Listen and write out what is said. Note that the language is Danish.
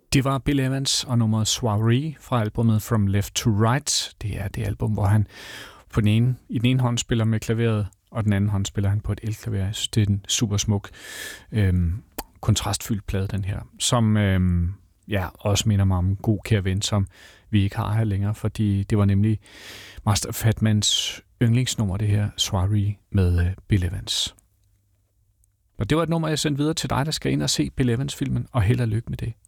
Det var Bill Evans og nummeret Soiree fra albumet From Left to Right. Det er det album, hvor han i den ene hånd spiller med klaveret, og den anden hånd spiller han på et elklaver. Jeg synes, det er en super smuk, kontrastfyldt plade, den her, som også minder mig om en god kære ven, som vi ikke har her længere, fordi det var nemlig Master Fatmans yndlingsnummer, det her Soiree med Bill Evans. Og det var et nummer, jeg sendte videre til dig, der skal ind og se Bill Evans-filmen, og held og lykke med det.